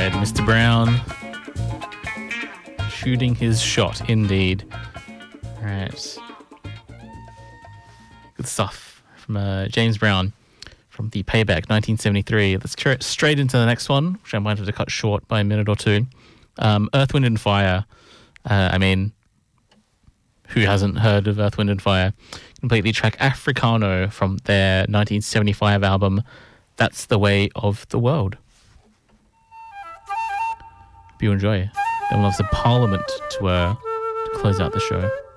right, Mr. Brown. Shooting his shot, indeed. All right. Good stuff from James Brown from the Payback 1973. Let's carry straight into the next one, which I wanted to cut short by a minute or two. Earth, Wind and Fire. I mean, who hasn't heard of Earth, Wind and Fire? Completely track Africano from their 1975 album, That's the Way of the World. Hope you enjoy. Then we'll have the Parliament to close out the show.